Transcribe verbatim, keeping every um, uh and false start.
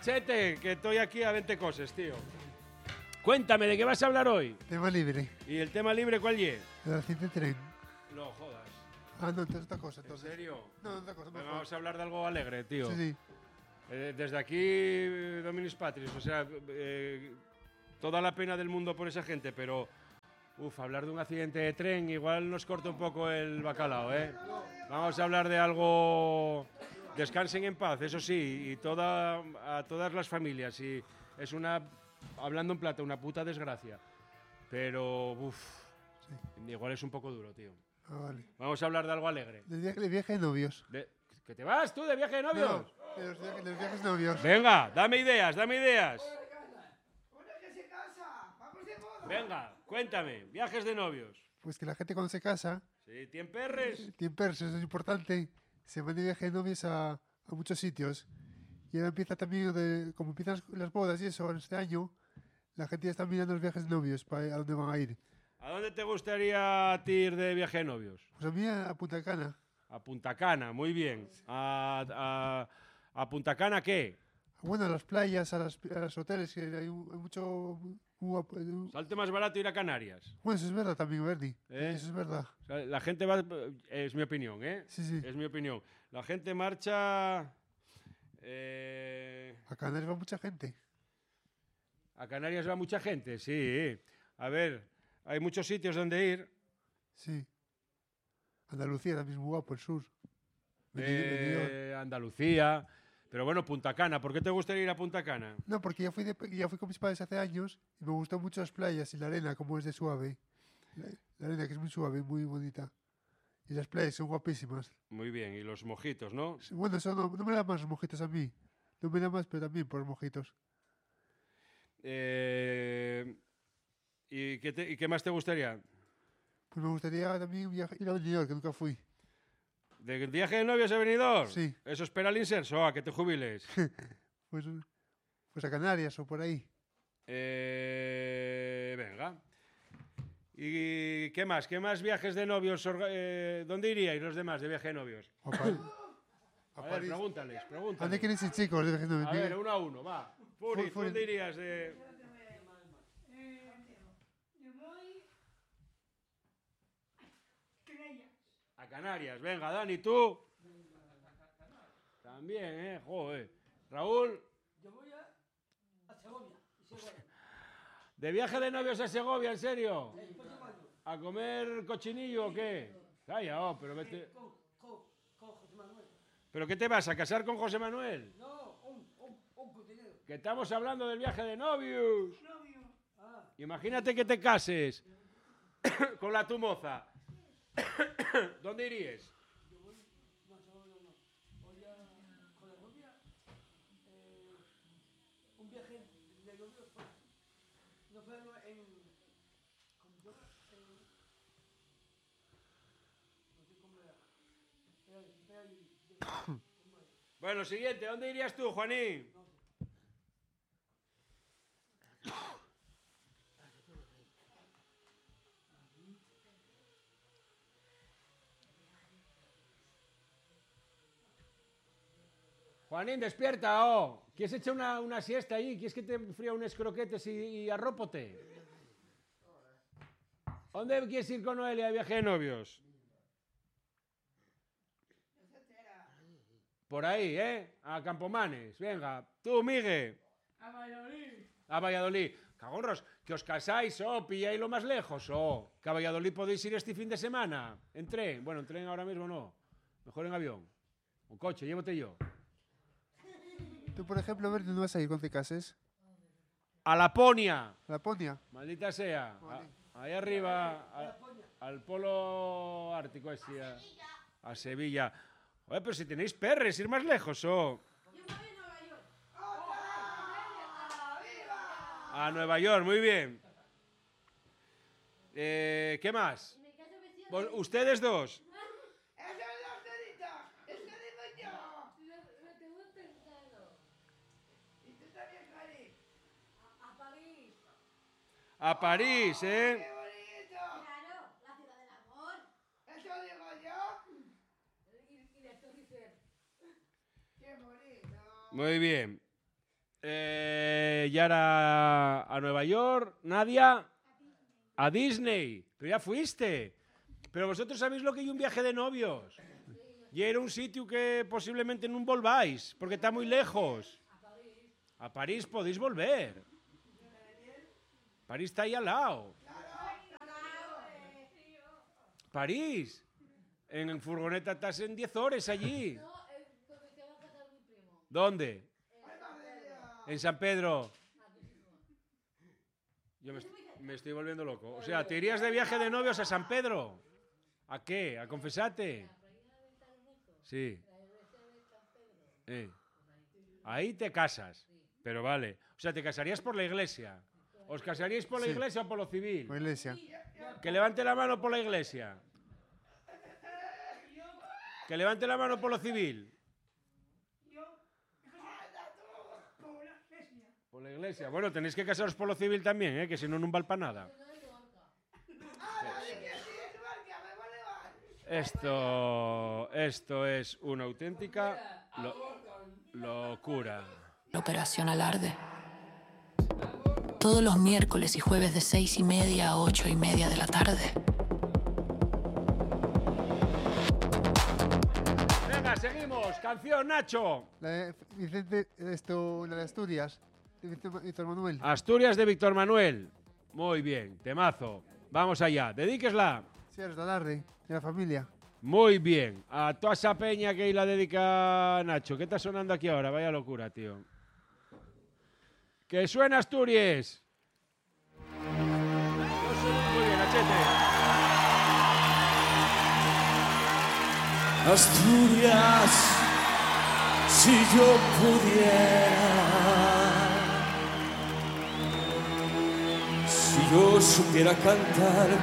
Machete, que estoy aquí a veinte cosas, tío. Cuéntame, ¿de qué vas a hablar hoy? Tema libre. ¿Y el tema libre cuál es? El accidente de tren. No jodas. Ah, no, entonces otra cosa. ¿En Entonces. serio? No, otra cosa. Venga, mejor. vamos a hablar de algo alegre, tío. Sí, sí. Eh, desde aquí, eh, Dominus Patris, o sea, eh, toda la pena del mundo por esa gente, pero uf, hablar de un accidente de tren igual nos corta un poco el bacalao, ¿eh? Vamos a hablar de algo... Descansen en paz, eso sí, y toda, a todas las familias, y es una, hablando en plata, una puta desgracia, pero uf, Sí. igual es un poco duro, tío. Ah, vale. Vamos a hablar de algo alegre. Del viaje, del viaje de novios. De- ¿Que te vas tú de viaje de novios? No, de los viajes, de los viajes de novios. Venga, dame ideas, dame ideas. Venga, cuéntame, viajes de novios. Pues que la gente cuando se casa, Sí, ¿tien perres? tiene perros, eso es importante. Se van de viaje de novios a, a muchos sitios. Y ahora empieza también, de, como empiezan las, las bodas y eso, este año, la gente ya está mirando los viajes de novios para a dónde van a ir. ¿A dónde te gustaría a ti ir de viaje de novios? Pues a mí a, a Punta Cana. A Punta Cana, muy bien. ¿A, a, a Punta Cana qué? Bueno, a las playas, a, las, a los hoteles, que hay, un- hay mucho... muy guapo, hay un- Salte más barato ir a Canarias. Bueno, eso es verdad también, Bernie. ¿Eh? Eso es verdad. O sea, la gente va... Es mi opinión, ¿eh? Sí, sí. Es mi opinión. La gente marcha... eh, A Canarias va mucha gente. a Canarias va mucha gente, sí. A ver, hay muchos sitios donde ir. Sí. Andalucía también es muy guapo, el sur. Benidorm- Benidorm. Eh, Andalucía. Pero bueno, Punta Cana. ¿Por qué te gustaría ir a Punta Cana? No, porque ya fui, de, pe- ya fui con mis padres hace años y me gustan mucho las playas y la arena, como es de suave. La, la arena que es muy suave, muy bonita. Y las playas son guapísimas. Muy bien. Y los mojitos, ¿no? Sí, bueno, eso no, no me da más los mojitos a mí. No me da más, pero también por los mojitos. Eh, ¿y, qué te- ¿Y qué más te gustaría? Pues me gustaría también viajar, ir a New York, que nunca fui. ¿De viaje de novios a Benidorm? Sí. Eso espera el inserso, a que te jubiles. Pues, pues a Canarias o por ahí. Eh, venga. ¿Y qué más? ¿Qué más viajes de novios? orga- eh, ¿Dónde iríais los demás de viaje de novios? O a, Pa- a A ver, París. pregúntales, ¿A dónde pregúntales. quieren ir chicos? De- de- A ver, uno a uno, va. Furi, Furi, Furi. ¿dónde irías de...? A Canarias. Venga, Dani, ¿tú? También, ¿eh? Joder. Raúl, Yo voy a, a Segovia. y Segovia. ¿de viaje de novios a Segovia, en serio? Eh, pues yo cuando- ¿A comer cochinillo o qué? Calla, oh, pero vete... Con, con, con José Manuel. ¿Pero qué te vas a casar con José Manuel? No, un, un, un cocinero. Que estamos hablando del viaje de novios. Ah, Imagínate que te cases con la tu moza. ¿Dónde irías? yo voy, no, Segovia no. Voy a, con la novia, eh, un viaje de novios, pues, no fue en, con yo, en, no sé cómo era. Espera, espera ahí, ¿cómo era? Bueno, siguiente. ¿Dónde irías tú, Juanín? No sé. Juanín, despierta, oh. ¿Quieres echar una, una siesta ahí? ¿Quieres que te fría unos croquetes y, y arrópote? ¿Dónde quieres ir con Noelia de viaje de novios? Por ahí, ¿eh? A Campomanes. Venga. Tú, Migue. A Valladolid. A Valladolid. Cagorros, que os casáis, oh, pilláis lo más lejos, oh. Que a Valladolid podéis ir este fin de semana. En tren. Bueno, en tren ahora mismo no. Mejor en avión. O coche, llévate yo. Tú, por ejemplo, a ver dónde vas a ir cuando te cases. A Laponia. A Laponia. Maldita sea. A- ahí arriba, a- al polo ártico ese, a, a Sevilla. Joder, pero si tenéis perres, ir más lejos, oh. A Nueva York, muy bien. Eh, ¿Qué más? Vos- Ustedes dos. A París, ¿eh? Claro, la ciudad del amor. Eso digo yo. Y, y de Torricer. Qué bonito. Muy bien. Eh, Yara a Nueva York. Nadia a Disney. Pero ya fuiste. Pero vosotros sabéis lo que hay un viaje de novios. Y era un sitio que posiblemente no volváis, porque está muy lejos. A París podéis volver. París está ahí al lado. París. En furgoneta estás en diez horas allí. ¿Dónde? En San Pedro. Yo me, est- me estoy volviendo loco. O sea, ¿te irías de viaje de novios a San Pedro? ¿A qué? ¿A confesarte? Sí. Eh. Ahí te casas. Pero vale. O sea, ¿te casarías por la iglesia? ¿Os casaríais por la Sí. iglesia o por lo civil? Por iglesia. Que levante la mano por la iglesia. Que levante la mano por lo civil. Por la iglesia. Bueno, tenéis que casaros por lo civil también, ¿eh? Que si no, no vale para nada. Esto, esto es una auténtica lo- locura. La Operación Alarde. Todos los miércoles y jueves de seis y media a ocho y media de la tarde. Venga, seguimos. Canción, Nacho. La de Vicente, esto, la de Asturias, de Víctor Víctor Manuel. Asturias de Víctor Manuel. Muy bien, temazo. Vamos allá. Dedíquesla. Sí, a los de Alarde, de la familia. Muy bien. A toda esa peña que ahí la dedica Nacho. ¿Qué está sonando aquí ahora? Vaya locura, tío. ¡Que suena Asturias! Muy bien, Nachete. Asturias, si yo pudiera, si yo supiera cantar